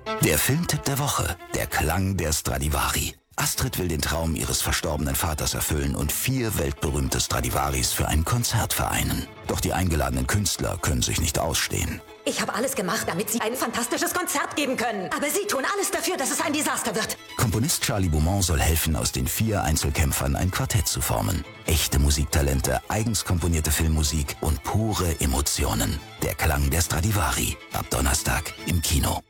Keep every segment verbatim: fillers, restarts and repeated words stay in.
Der Filmtipp der Woche, der Klang der Stradivari. Astrid will den Traum ihres verstorbenen Vaters erfüllen und vier weltberühmte Stradivaris für ein Konzert vereinen. Doch die eingeladenen Künstler können sich nicht ausstehen. Ich habe alles gemacht, damit Sie ein fantastisches Konzert geben können. Aber Sie tun alles dafür, dass es ein Desaster wird. Komponist Charlie Beaumont soll helfen, aus den vier Einzelkämpfern ein Quartett zu formen. Echte Musiktalente, eigens komponierte Filmmusik und pure Emotionen. Der Klang der Stradivari. Ab Donnerstag im Kino.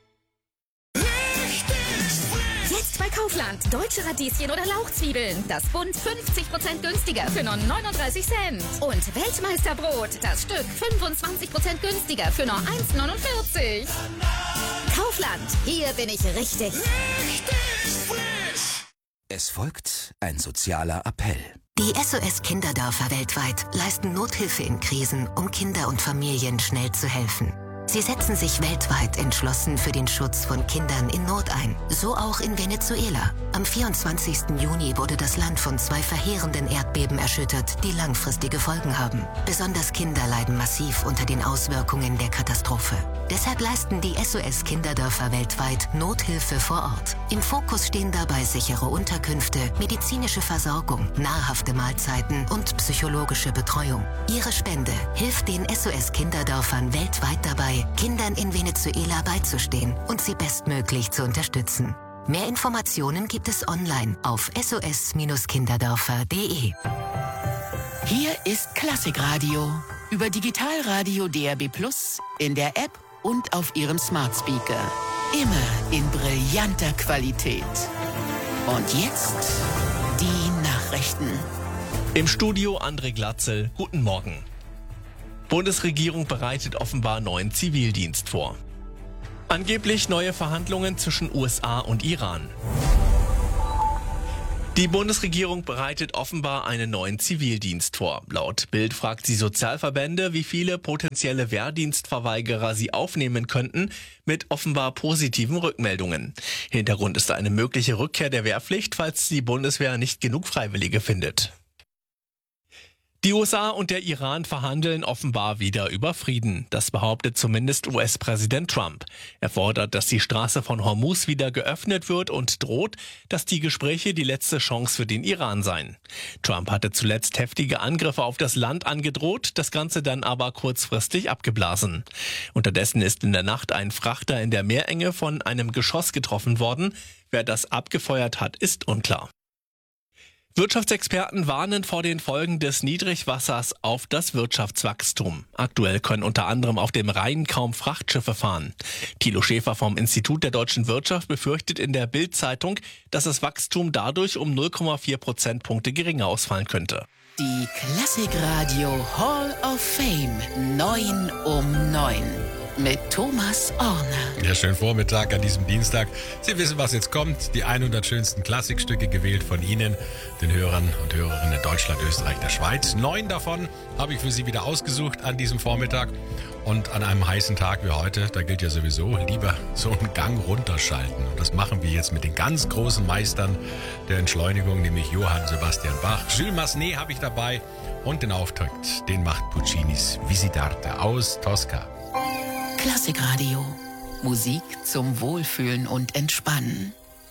Jetzt bei Kaufland. Deutsche Radieschen oder Lauchzwiebeln. Das Bund fünfzig Prozent günstiger für nur neununddreißig Cent. Und Weltmeisterbrot. Das Stück fünfundzwanzig Prozent günstiger für nur eins neunundvierzig. Kaufland. Hier bin ich richtig. Richtig frisch. Es folgt ein sozialer Appell. Die S O S Kinderdörfer weltweit leisten Nothilfe in Krisen, um Kinder und Familien schnell zu helfen. Sie setzen sich weltweit entschlossen für den Schutz von Kindern in Not ein. So auch in Venezuela. Am vierundzwanzigsten Juni wurde das Land von zwei verheerenden Erdbeben erschüttert, die langfristige Folgen haben. Besonders Kinder leiden massiv unter den Auswirkungen der Katastrophe. Deshalb leisten die S O S Kinderdörfer weltweit Nothilfe vor Ort. Im Fokus stehen dabei sichere Unterkünfte, medizinische Versorgung, nahrhafte Mahlzeiten und psychologische Betreuung. Ihre Spende hilft den S O S Kinderdörfern weltweit dabei, Kindern in Venezuela beizustehen und sie bestmöglich zu unterstützen. Mehr Informationen gibt es online auf s o s kinderdörfer punkt d e. Hier ist Klassikradio über Digitalradio D A B plus, in der App und auf Ihrem Smart Speaker. Immer in brillanter Qualität. Und jetzt die Nachrichten. Im Studio André Glatzel. Guten Morgen. Bundesregierung bereitet offenbar neuen Zivildienst vor. Angeblich neue Verhandlungen zwischen U S A und Iran. Die Bundesregierung bereitet offenbar einen neuen Zivildienst vor. Laut Bild fragt sie Sozialverbände, wie viele potenzielle Wehrdienstverweigerer sie aufnehmen könnten, mit offenbar positiven Rückmeldungen. Hintergrund ist eine mögliche Rückkehr der Wehrpflicht, falls die Bundeswehr nicht genug Freiwillige findet. Die U S A und der Iran verhandeln offenbar wieder über Frieden. Das behauptet zumindest U S-Präsident Trump. Er fordert, dass die Straße von Hormuz wieder geöffnet wird und droht, dass die Gespräche die letzte Chance für den Iran seien. Trump hatte zuletzt heftige Angriffe auf das Land angedroht, das Ganze dann aber kurzfristig abgeblasen. Unterdessen ist in der Nacht ein Frachter in der Meerenge von einem Geschoss getroffen worden. Wer das abgefeuert hat, ist unklar. Wirtschaftsexperten warnen vor den Folgen des Niedrigwassers auf das Wirtschaftswachstum. Aktuell können unter anderem auf dem Rhein kaum Frachtschiffe fahren. Thilo Schäfer vom Institut der deutschen Wirtschaft befürchtet in der Bild-Zeitung, dass das Wachstum dadurch um null Komma vier Prozentpunkte geringer ausfallen könnte. Die Klassikradio Hall of Fame neun um neun. Mit Thomas Orner. Ja, schönen Vormittag an diesem Dienstag. Sie wissen, was jetzt kommt. Die hundert schönsten Klassikstücke gewählt von Ihnen, den Hörern und Hörerinnen in Deutschland, Österreich, der Schweiz. Neun davon habe ich für Sie wieder ausgesucht an diesem Vormittag. Und an einem heißen Tag wie heute, da gilt ja sowieso, lieber so einen Gang runterschalten. Und das machen wir jetzt mit den ganz großen Meistern der Entschleunigung, nämlich Johann Sebastian Bach. Jules Massenet habe ich dabei und den Auftakt, den macht Puccinis Visitarte aus Tosca. Klassikradio. Musik zum Wohlfühlen und Entspannen.